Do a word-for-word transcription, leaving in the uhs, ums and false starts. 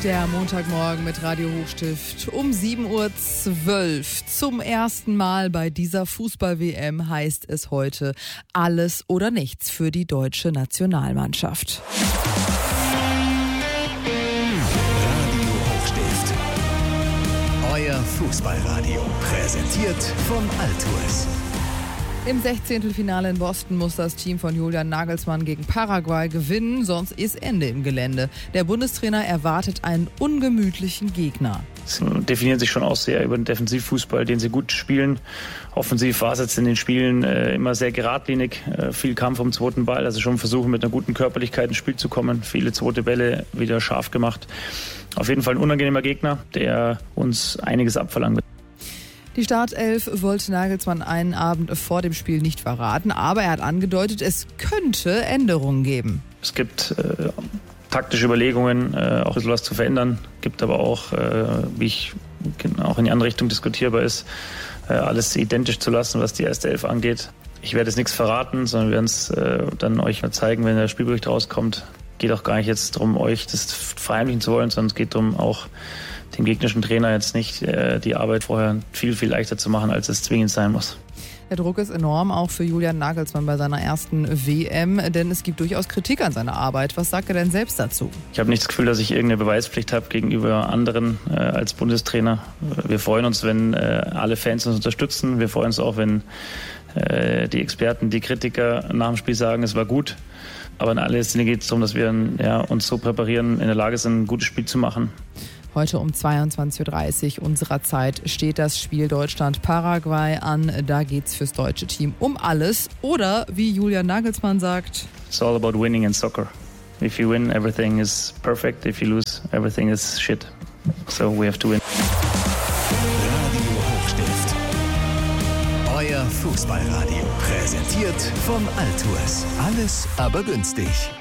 Der Montagmorgen mit Radio Hochstift um sieben Uhr zwölf. Zum ersten Mal bei dieser Fußball-W M heißt es heute alles oder nichts für die deutsche Nationalmannschaft. Radio Hochstift. Euer Fußballradio. Präsentiert von Altours. Im Sechzehntelfinale in Boston muss das Team von Julian Nagelsmann gegen Paraguay gewinnen, sonst ist Ende im Gelände. Der Bundestrainer erwartet einen ungemütlichen Gegner. Sie definieren sich schon auch sehr über den Defensivfußball, den sie gut spielen. Offensiv war es jetzt in den Spielen äh, immer sehr geradlinig, äh, viel Kampf um den zweiten Ball, also schon versuchen mit einer guten Körperlichkeit ins Spiel zu kommen, viele zweite Bälle wieder scharf gemacht. Auf jeden Fall ein unangenehmer Gegner, der uns einiges abverlangen wird. Die Startelf wollte Nagelsmann einen Abend vor dem Spiel nicht verraten, aber er hat angedeutet, es könnte Änderungen geben. Es gibt äh, taktische Überlegungen, äh, auch etwas zu verändern, gibt aber auch, äh, wie ich auch in die andere Richtung diskutierbar ist, äh, alles identisch zu lassen, was die erste Elf angeht. Ich werde jetzt nichts verraten, sondern wir werden es äh, dann euch mal zeigen, wenn der Spielbericht rauskommt. Geht auch gar nicht jetzt darum, euch das verheimlichen zu wollen, sondern es geht darum, auch dem gegnerischen Trainer jetzt nicht äh, die Arbeit vorher viel, viel leichter zu machen, als es zwingend sein muss. Der Druck ist enorm, auch für Julian Nagelsmann bei seiner ersten W M, denn es gibt durchaus Kritik an seiner Arbeit. Was sagt er denn selbst dazu? Ich habe nicht das Gefühl, dass ich irgendeine Beweispflicht habe gegenüber anderen äh, als Bundestrainer. Wir freuen uns, wenn äh, alle Fans uns unterstützen. Wir freuen uns auch, wenn äh, die Experten, die Kritiker nach dem Spiel sagen, es war gut. Aber in allererster Linie geht es darum, dass wir ja, uns so präparieren, in der Lage sind, ein gutes Spiel zu machen. Heute um zweiundzwanzig Uhr dreißig unserer Zeit steht das Spiel Deutschland-Paraguay an. Da geht's fürs deutsche Team um alles. Oder, wie Julian Nagelsmann sagt, It's all about winning in soccer. If you win, everything is perfect. If you lose, everything is shit. So we have to win. Radio Hochstift. Euer Fußballradio. Präsentiert von Altours. Alles aber günstig.